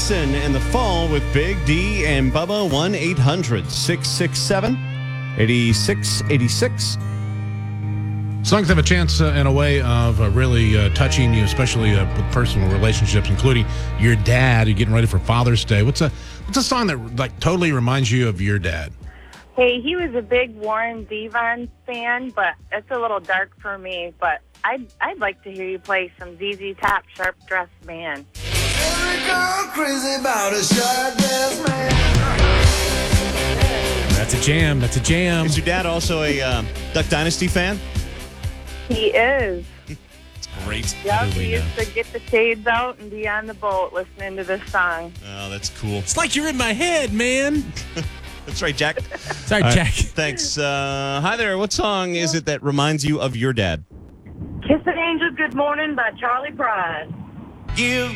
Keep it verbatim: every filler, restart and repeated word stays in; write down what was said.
Jason in the fall with Big D and Bubba. one eight hundred six six seven eight six eight six. Songs have a chance uh, in a way of uh, really uh, touching you, especially uh, with personal relationships, including your dad. You're getting ready for Father's Day. What's a what's a song that like totally reminds you of your dad? Hey, he was a big Warren Zevon fan, but it's a little dark for me. But I'd, I'd like to hear you play some Z Z Top, Sharp Dressed Man. Crazy about a sharp dressed man. That's a jam. That's a jam. Is your dad also a uh, Duck Dynasty fan? He is. Great. Yep, he used to get the shades out and be on the boat listening to this song. Oh, that's cool. It's like you're in my head, man. That's right, Jack. Sorry, All right, Jack. Thanks. Uh, hi there. What song is it that reminds you of your dad? Kiss an Angel Good Morning by Charlie Pride. Give